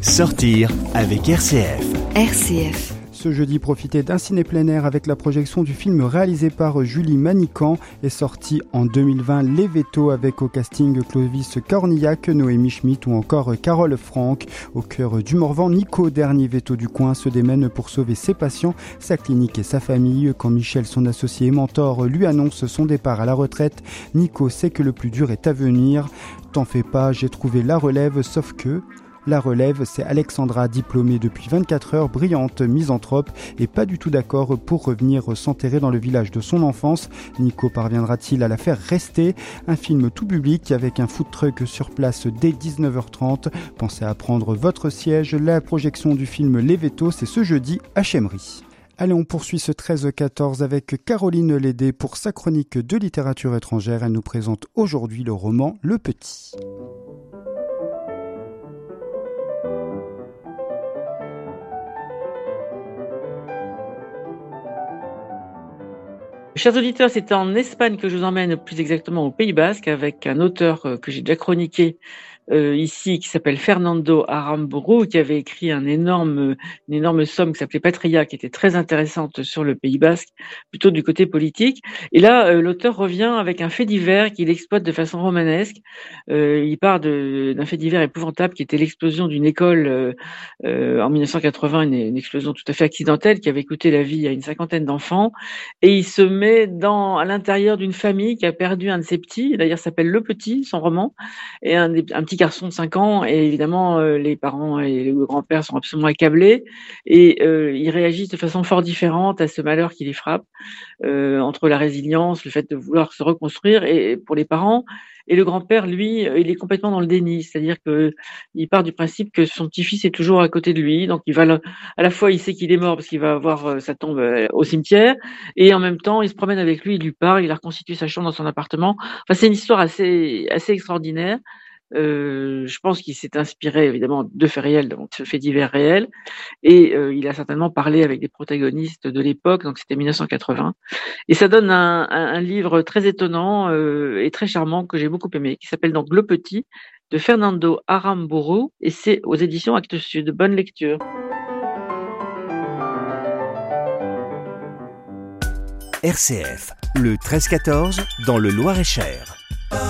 Sortir avec RCF. RCF. Ce jeudi, profitez d'un ciné plein air avec la projection du film réalisé par Julie Manican et sorti en 2020 Les Vétos avec au casting Clovis Cornillac, Noémie Schmitt ou encore Carole Franck. Au cœur du Morvan, Nico, dernier veto du coin, se démène pour sauver ses patients, sa clinique et sa famille. Quand Michel, son associé et mentor, lui annonce son départ à la retraite, Nico sait que le plus dur est à venir. T'en fais pas, j'ai trouvé la relève, sauf que... La relève, c'est Alexandra, diplômée depuis 24 heures, brillante, misanthrope et pas du tout d'accord pour revenir s'enterrer dans le village de son enfance. Nico parviendra-t-il à la faire rester ? Un film tout public avec un food truck sur place dès 19h30. Pensez à prendre votre siège. La projection du film Les Vétos, c'est ce jeudi à Chemry. Allez, on poursuit ce 13-14 avec Caroline Lédé pour sa chronique de littérature étrangère. Elle nous présente aujourd'hui le roman Le Petit. Chers auditeurs, c'est en Espagne que je vous emmène, plus exactement au Pays Basque, avec un auteur que j'ai déjà chroniqué ici, qui s'appelle Fernando Aramburu, qui avait écrit une énorme somme qui s'appelait Patria, qui était très intéressante sur le Pays Basque, plutôt du côté politique. Et là, l'auteur revient avec un fait divers qu'il exploite de façon romanesque. Il part d'un fait divers épouvantable qui était l'explosion d'une école en 1980, une explosion tout à fait accidentelle qui avait coûté la vie à une cinquantaine d'enfants. Et il se met à l'intérieur d'une famille qui a perdu un de ses petits. D'ailleurs, ça s'appelle Le Petit, son roman, et un petit garçon de 5 ans. Et évidemment, les parents et le grand-père sont absolument accablés. Et ils réagissent de façon fort différente à ce malheur qui les frappe, entre la résilience, le fait de vouloir se reconstruire, et pour les parents. Et le grand-père, lui, il est complètement dans le déni, c'est-à-dire que il part du principe que son petit-fils est toujours à côté de lui, donc à la fois il sait qu'il est mort parce qu'il va avoir sa tombe au cimetière, et en même temps il se promène avec lui, il lui parle, il a reconstitué sa chambre dans son appartement. Enfin, c'est une histoire assez extraordinaire. Je pense qu'il s'est inspiré évidemment de faits réels, donc ce fait divers réel, et il a certainement parlé avec des protagonistes de l'époque, donc c'était 1980, et ça donne un livre très étonnant et très charmant que j'ai beaucoup aimé, qui s'appelle donc Le Petit, de Fernando Aramburu, et c'est aux éditions Actes Sud. Bonne lecture. RCF, le 13-14 dans le Loir-et-Cher.